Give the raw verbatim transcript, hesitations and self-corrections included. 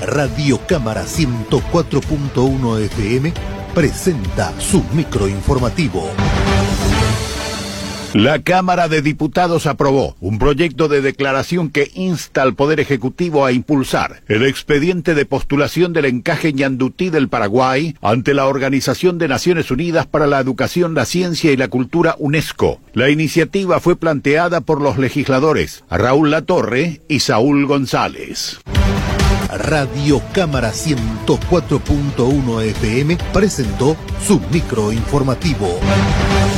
Radio Cámara ciento cuatro punto uno F M presenta su microinformativo. La Cámara de Diputados aprobó un proyecto de declaración que insta al Poder Ejecutivo a impulsar el expediente de postulación del encaje ñandutí del Paraguay ante la Organización de Naciones Unidas para la Educación, la Ciencia y la Cultura UNESCO. La iniciativa fue planteada por los legisladores Raúl Latorre y Saúl González. Radio Cámara ciento cuatro punto uno F M presentó su microinformativo.